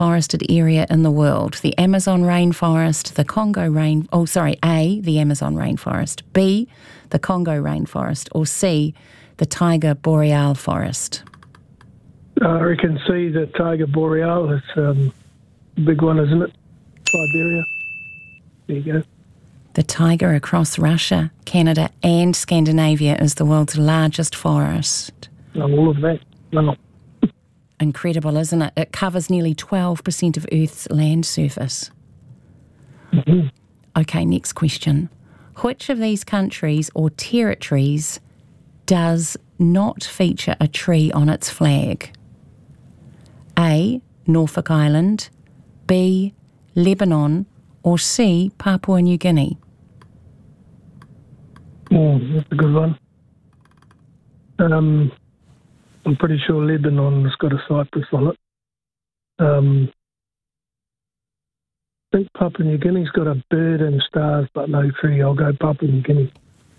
forested area in the world? The Amazon rainforest, the Congo A, the Amazon rainforest, B, the Congo rainforest, or C, the Taiga boreal forest? I reckon C, the Taiga boreal. It's a big one, isn't it? Siberia. There you go. The taiga across Russia, Canada and Scandinavia is the world's largest forest. All of that. No. Incredible, isn't it? It covers nearly 12% of Earth's land surface. Mm-hmm. Okay, next question. Which of these countries or territories does not feature a tree on its flag? A, Norfolk Island, B, Lebanon, or C, Papua New Guinea? That's a good one. I'm pretty sure Lebanon has got a cypress on it. I think Papua New Guinea's got a bird and stars, but no tree. I'll go Papua New Guinea.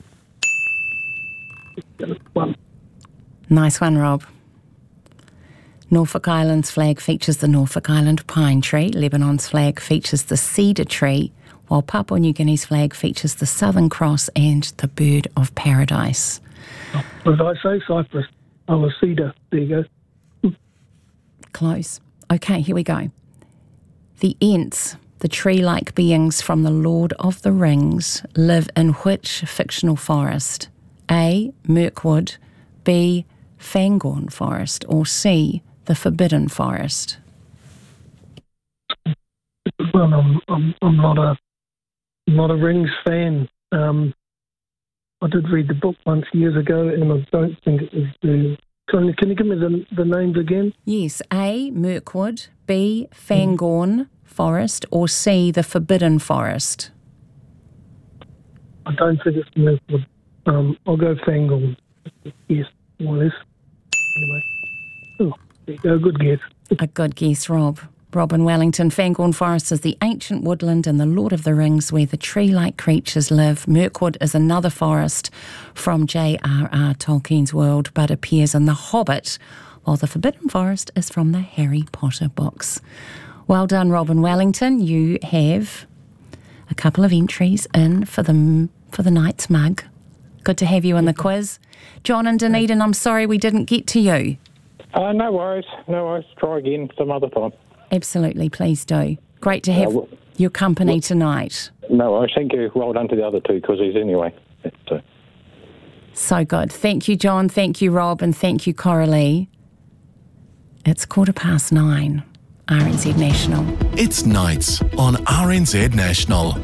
Nice one, Rob. Norfolk Island's flag features the Norfolk Island pine tree. Lebanon's flag features the cedar tree, while Papua New Guinea's flag features the Southern Cross and the bird of paradise. What did I say? Cypress. Oh, a cedar. There you go. Close. Okay, here we go. The Ents, the tree-like beings from the Lord of the Rings, live in which fictional forest? A, Mirkwood, B, Fangorn Forest, or C, the Forbidden Forest? Well, I'm not a Rings fan. I did read the book once years ago, and I don't think it was the. Can you give me the names again? Yes, A, Mirkwood, B, Fangorn Forest, or C, the Forbidden Forest? I don't think it's Mirkwood. I'll go Fangorn. Yes, more or less. Anyway. Oh, there you go, good guess. A good guess, Rob. Robin Wellington. Fangorn Forest is the ancient woodland in the Lord of the Rings where the tree-like creatures live. Mirkwood is another forest from J.R.R. Tolkien's world, but appears in The Hobbit, while the Forbidden Forest is from the Harry Potter books. Well done, Robin Wellington. You have a couple of entries in for the night's mug. Good to have you in the quiz. John and Dunedin, I'm sorry we didn't get to you. No worries. Try again some other time. Absolutely, please do. Great to have your company tonight. No worries. Thank you. Well done to the other two quizzes anyway. So good. Thank you, John. Thank you, Rob. And thank you, Coralie. It's 9:15, RNZ National. It's nights on RNZ National.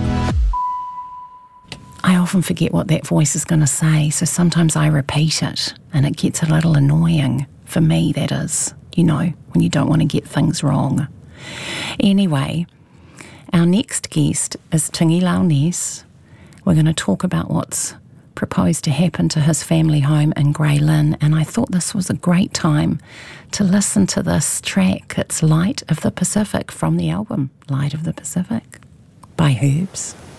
I often forget what that voice is going to say, so sometimes I repeat it, and it gets a little annoying. For me, that is, when you don't want to get things wrong. Anyway, our next guest is Tingi Launess. We're going to talk about what's proposed to happen to his family home in Grey Lynn, and I thought this was a great time to listen to this track. It's Light of the Pacific from the album Light of the Pacific by Herbs.